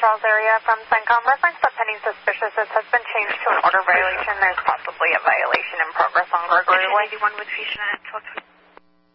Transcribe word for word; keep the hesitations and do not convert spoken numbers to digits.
Charles area from CENTCOM. Reference that pending suspicious. This has been changed to an order violation. There's possibly a violation in progress on Gregory Way. eighty-one with Fusion at twelve twenty.